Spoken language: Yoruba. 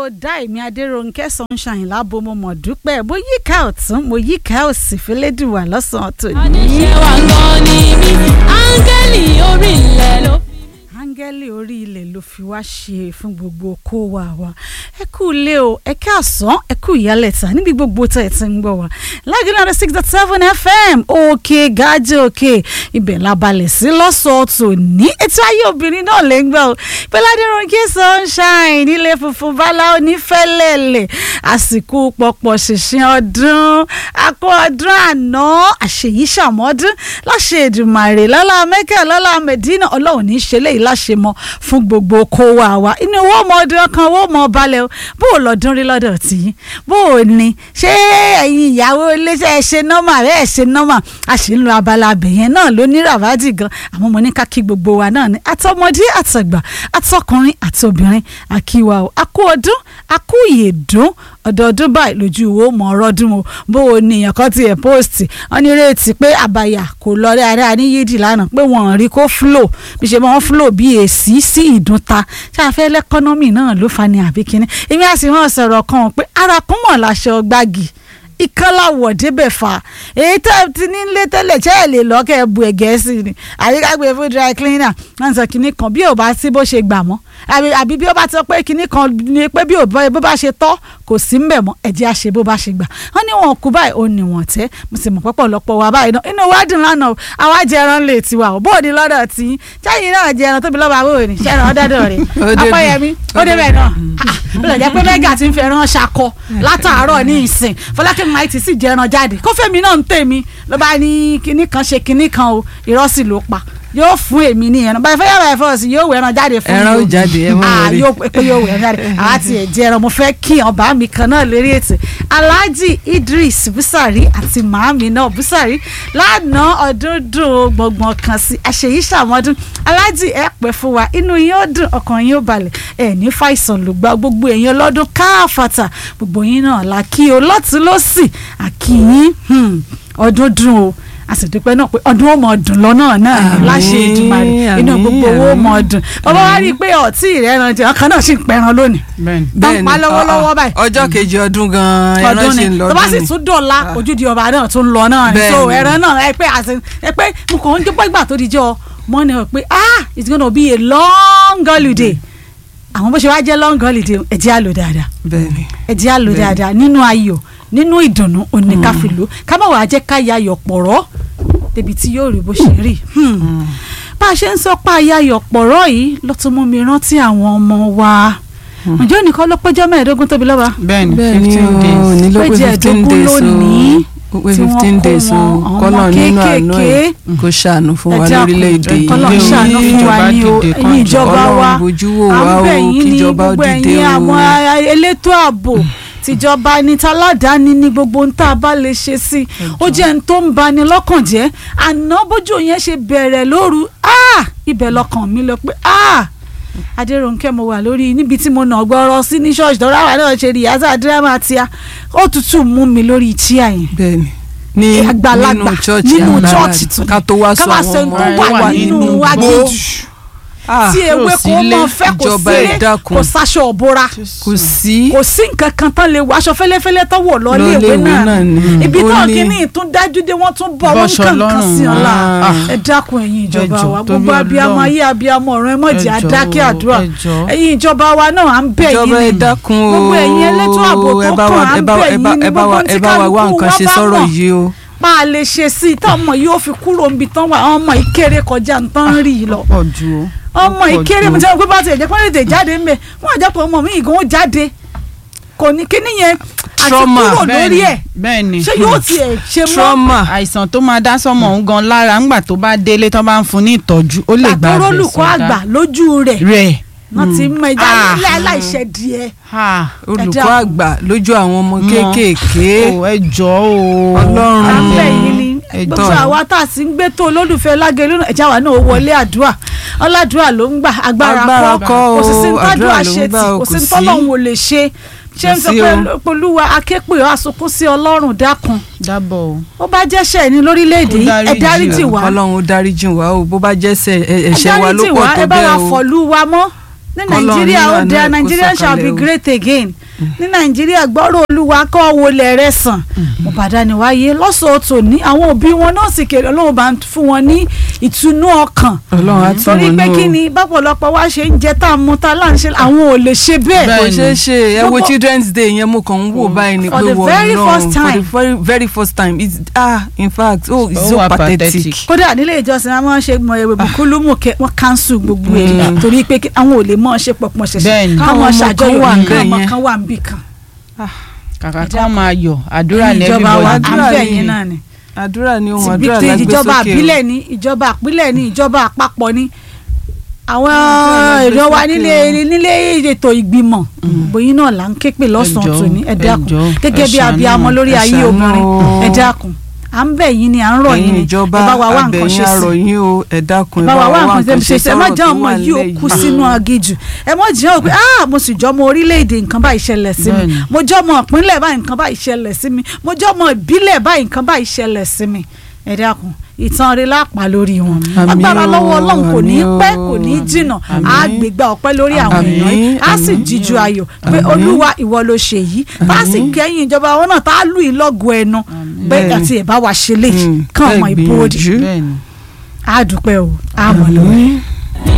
dá èmi Adérónkẹ́ Sunshine lábo mo mọ̀ dúpẹ́ bó yíká ọ̀tún mo yíká òsì fẹ́lẹ́dùwà lọ́sàn-án tòní. àníṣe wà gan ni mí áńgẹ́lì orí ilẹ̀ ló áńgẹ́lì orí ilẹ̀ ló fi wá ṣe fún gbogbo kó wa ẹ kú ilé o ẹ káàsán ẹ kú ìyálẹ̀ta níbi gbogbo tẹ̀ ẹ ti ń gbọ́ wa Lágìlú 6.7 FM òkè gájẹ́ òkè ibẹ̀ la balẹ̀ sí lọ́sọ̀ọ̀tò ní ètò ayé obìnrin náà lè ń gbọ́ o pẹ̀lú Adérónkẹ́ Sunshine nílé funfun báláwo nífẹ̀lẹ́lẹ̀ àsìkò pọ̀pọ̀ ṣìnṣìn ọdún akọ ọdún àná àṣeyí ṣàmọ́dún láṣẹ Èdùmàrè lọ́lá Mẹ́kà lọ́lá Mẹ́dínà Ọlọ́run ní í ṣe léyìí láṣẹ mọ́ fún gbogbo kó wa inú owó ọmọ ọdún kan owó ọmọ balẹ̀ o bó o lọ́dún rí lọ́dọ̀ tí yín bó o ní ṣé ẹ̀yin ìyàwó iléeṣẹ́ ẹ̀ ṣe nọ́mà rẹ̀ ẹ̀ ṣe nọ́mà a sì ń lo abala abẹ̀yẹn náà ló ní ràbádì gan àmọ́ mo ní ká kí gbogbo wa náà ní àtọmọdé àtàgbà àtọkùnrin àtobìnrin àkíwá o akú ọdún akú ìyèdún ọdọọdún báyìí lójú ìwò mọ ọrọdún o bó o ní èèyàn kan ti ẹ̀ post wọn ní retí pé àbàyà kò lọ rí ara ní yídì lánàá pé wọn rí kó flow bí ṣe máa ń flow bí èsì sí ìdúnta ṣáfẹ́ lẹ́kọ́nọ́mì náà ló fa ni àbí kíní èmi àti wọn sọ̀rọ̀ kan pé arakúnmọ̀ láṣọ gbági ìkọláwọ̀ débẹ̀ fà èyí tó ti nílé tẹ́lẹ̀ ṣẹ́ ẹ̀ lè lọ́kẹ́ bu ẹ̀gẹ́ sí ni àríkàgbé fún dry cleaner náà sọ kínní kan bí ò bá sí bó ṣe gbà mọ́ àbí bí ó bá sọ pé kínní kan ni pé bí bó bá ṣe tọ́ kò sí ń bẹ̀ mọ́ ẹ̀jẹ̀ á ṣe bó bá ṣe gbà wọ́n ní wọn kú báyìí ó ní wọn tẹ́ mo sì mọ̀ pọ̀pọ̀lọpọ̀ wa báyìí náà inú wa dùn lánàá àwa jẹ ẹran lè tiwa ò bó ní lọ́dọ̀ tí ṣáyìn náà jẹ ẹran tóbi lọ́ba àbúrò ní ṣẹ́ran ọ̀dọ́dọ̀ rẹ̀ Ọpẹ́yẹmí ó débẹ̀ náà ó lè jẹ́ pé mẹ́gà ti ń fi ẹran ṣakọ látàárọ̀ ní ìsìn Fọlákẹ́ Mighty sì jẹ ẹran jáde kófẹ́mi náà ń tèmi ló bá ní kinní kan ṣe kinní kan o ìrọ́sì ló pa yóò fún èmi ní ẹran báyìí fẹ́yà báyìí fọ́ọ̀sì yóò wẹ̀ ẹran jáde fún mi ẹran ó jáde ẹ mọ̀ rí yóò pé yóò wẹ̀ ẹran jáde àti ẹ̀jẹ̀ ẹran mo fẹ́ kí ọba mi kan náà lérí ètò Alhaji Idris Busari àti màámi náà Busari lánàá ọdún dùn gbọ̀ngbọ̀n kan sí àṣeyí ṣàmọ́dún Alhaji ẹ pẹ́ fún wa inú yín ó dùn ọkàn yín ó balẹ̀ ẹ ní fàìsàn ló gba gbogbo èèyàn lọ́dún káàfàtà gbogbo yín náà la kí o lọ́tún lọ́sì àkìyín ọdún dùn o a sì dúpẹ́ náà pé ọdún ó mọ̀ ọdún lọ́nà náà láṣẹ Èdùmàrè inú gbogbo owó mọ̀ ọdún bàbá wa rí i pé ọtí ìrẹ́ran jẹ́ ọkàn náà sì ń pẹran lónìí bẹ́ẹ̀ pa lọ́wọ́lọ́wọ́ báyìí ọjọ́ kejì ọdún gan-an ẹran ṣe ń lọ tó bá sì tún dọ̀la ojúde ọba náà tún lọ náà ni so ẹran náà ẹ pé mo kàn ń dúpẹ́ ìgbà tó dijọ́ mọ́ ni pé it's gonna be a long holiday àwọn bó ṣe wá jẹ́ long holiday ẹ jẹ́ á lò dáadáa ẹ jẹ́ á lò dáadáa nínú ayọ̀ nínú ìdùnnú òní ká fi lò ká má wàá jẹ́ ká yayọ̀ pọ̀rọ̀ débi tí yóò rí bó ṣe rí bá a ṣe ń sọ pé ayayọ̀ pọ̀rọ̀ yìí ló tún mú mi rántí àwọn ọmọ wa ǹjẹ́ nìkan ló péjọ 15 tóbi lọ́ba bẹ́ẹ̀ni 15 days péjọ 15 lónìí tí wọ́n kó wọn kọ́nà nínú àánú ẹ̀ kó ṣàánú fún wa lórílẹ̀‐èdè yìí kọ́nà ṣàánú fún wa ní ẹ̀yìn ìjọba wa kíjọba ó dìde o àwọn elétò ààbò tìjọba ní taládàáni ní gbogbo ń tá a bá lè ṣe sí ó jẹ́ ń tó ń bani lọ́kàn jẹ́ àná bójú yẹn ṣe bẹ̀rẹ̀ lóru ibẹ̀ lọ́kàn mi lọ pé Adérónkẹ́ mo wà lórí níbi tí mo nà gbọ́rọ̀ sí ní ṣọ́ọ̀ṣì tọ́ra wà náà ṣe rí yàtọ̀ dírámà tíá ó tutù mú mi lórí tíá yẹn ní àgbàlagbà nínú chọ́ọ̀chì tún ká tó wá sọ àwọn ọmọ tó wà nínú wájú tí ewé kò mọ fẹ́ kò sílé kò sáṣọ òbora kò sí nǹkan kan tán lè wọ aṣọ fẹ́lẹ́fẹ́lẹ́ tó wọ̀ lọ ilé ìwé náà ibi náà kìíní tún dájú dé wọ́n tún bọ̀ wọ́n kankan sí ọ̀la ẹ dákun ẹ̀yin ìjọba wa gbogbo abiyamọ ayé abiyamọ ọ̀run ẹ mọ̀ jẹ́ adákẹ́ àdúrà ẹ̀yin ìjọba wa náà à ń bẹ̀ yín ni gbogbo ẹ̀yin elétò ààbò tó kàn à ń bẹ̀ yín ni gbogbo tí kálukú wá bá mọ̀ bá a lè ṣe sí i táwọn ọmọ yóò fi kúrò níbi tán wà àwọn ọmọ ìkéré kọjá nǹkan rí i lọ ọmọ ìkéré mo jẹ́ pé bá ti ẹ̀jẹ̀ pé lè jáde ń bẹ̀ wọ́n àjẹ́ pé ọmọ mi ìgò ó jáde kò ní kíní yẹn àti kúrò lórí ẹ̀ ṣé yóò tiẹ̀ ṣe mọ́ àìsàn tó máa dá sọ́mọ òun gan lára ńgbà tó bá délé tó bá ń fún ní ìtọ́jú ó lè gbà àtọ́rọ́ olùkọ́ àgbà lójú rẹ̀ wọ́n ti mọ ẹja láìṣẹ́ díẹ̀. olùkọ́ àgbà lójú àwọn ọmọ kéékèèké ẹ jọ̀ọ́ o Ọlọ́run àbẹ̀ yìí ni gbogbo àwa tá a sì ń gbé tó olólùfẹ́ Lágẹ̀lú ẹ̀já wa náà wọlé àdúrà ọládùúrà ló ń gbà agbára kọ́ kò sì sí ní tádùá ṣe tì kò sí ní tọ́lọ́hún ò lè ṣe ṣé ń sọ pé Olúwa akéèpè àsokún sí Ọlọ́run dákun dábọ̀ ó bá jẹ́ṣẹ̀ ní lórílẹ̀‐èdè ẹ dáríjì wá Ọlọ́run ó dáríjì wá o bó bá jẹ́ṣẹ̀ ẹ̀ṣẹ̀ wa ló pọ̀ tó bẹ́ẹ̀ o ẹ bá wa fọ̀lú wa mọ́ ní Nàìjíríà ó dé Nigeria shall be great again ní Nàìjíríà gbọ́rọ̀ Olúwa kọ́ wọlé rẹ̀ sàn mo bàdá ni wáyé lọ́sọ̀ọ́tò ní àwọn òbí wọn náà sì kéré Ọlọ́run bá ń fún wọn ní ìtùnú ọkàn torí pé kí ni bápọ̀lọpọ̀ wá ṣe ń jẹ tá a mú tá a là ń ṣe àwọn ò lè ṣe bẹ́ẹ̀. kò ṣeé ṣe ẹ wo Children's Day yẹn mo kàn ń wò báyìí ni pé wọ́n náà for the very first time it's in fact it's so pathetic. kódà nílé ìjọsìn àwọn ṣe mọ èrò bùkúlùmù wọn cancel gbogbo ẹ̀ torí pé àwọn ò lè mọ̀ ṣe pọ̀pọ̀ ṣẹ̀ṣẹ̀ káwọn ṣàjọyọ̀ káwọn kan wà níbì kan. kàkà kí wọ́n máa yọ̀ àdúrà ní ìjọba wa everybody. àbẹ̀yìn náà ni àdúrà ni ohun àdúrà lágbèsókè ìjọba àbílẹ̀ ni ìjọba àpilẹ̀ ni ìjọba àpapọ̀ ni àwọn èrò wa nílé ètò ìgbìmọ̀ bóyin náà là ń ké pè lọ́sàn-án tòní ẹ dákun gẹ́gẹ́ bí abiyamọ lórí ayé obìnrin ẹ dákun à ń bẹ̀ yín ni à ń rọ̀ yín ni ìjọba abẹ̀yìn àrọ̀ yín o ẹ dákun ẹ bá wa wá nǹkan ṣe ẹ má jẹ́ ọmọ yìí ó kú sínú agijù ẹ má jẹ́ ọ pé mo sì jọmọ orílẹ̀-èdè nǹkan báyìí ṣẹlẹ̀ sí mi mo jọmọ ìpínlẹ̀ báyìí nǹkan báyìí ṣẹlẹ̀ sí mi mo jọmọ ìbílẹ̀ báyìí nǹkan báyìí ṣẹlẹ̀ sí mi ẹ dákun ìtàn rẹ̀ lápá lórí wọn agbára lọ́wọ́ Ọlọ́run kò ní pẹ́ kò ní jìnnà á gbégbá ọpẹ́ lórí àwọn èèyàn á sì jíjú ayọ̀ pé Olúwa ìwọ ló ṣe yìí tá a sì kẹ́yìn ìjọba wọn náà tá a lù í lọ́gọ̀ọ́ ẹnu pé àti ẹ̀ bá wa ṣe lè kàn mọ́ ìbòdì á dúpẹ́ o á mọ̀ lórí.